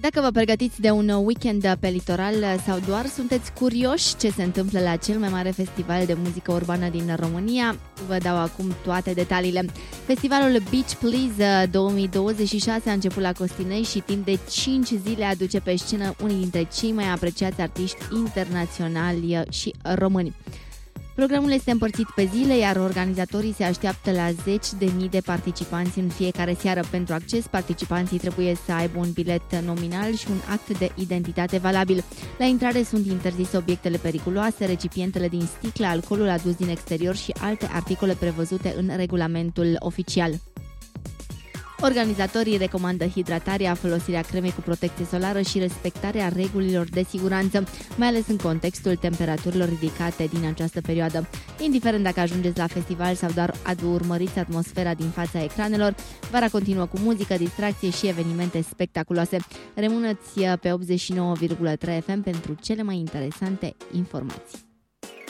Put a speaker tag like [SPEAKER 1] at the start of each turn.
[SPEAKER 1] Dacă vă pregătiți de un weekend pe litoral sau doar sunteți curioși ce se întâmplă la cel mai mare festival de muzică urbană din România, vă dau acum toate detaliile. Festivalul Beach Please 2026 a început la Costinei și timp de 5 zile aduce pe scenă unii dintre cei mai apreciați artiști internaționali și români. Programul este împărțit pe zile, iar organizatorii se așteaptă la 10.000 de participanți în fiecare seară. Pentru acces, participanții trebuie să aibă un bilet nominal și un act de identitate valabil. La intrare sunt interzise obiectele periculoase, recipientele din sticlă, alcoolul adus din exterior și alte articole prevăzute în regulamentul oficial. Organizatorii recomandă hidratarea, folosirea cremei cu protecție solară și respectarea regulilor de siguranță, mai ales în contextul temperaturilor ridicate din această perioadă. Indiferent dacă ajungeți la festival sau doar urmăriți atmosfera din fața ecranelor, vara continuă cu muzică, distracție și evenimente spectaculoase. Rămâneți pe 89,3 FM pentru cele mai interesante informații.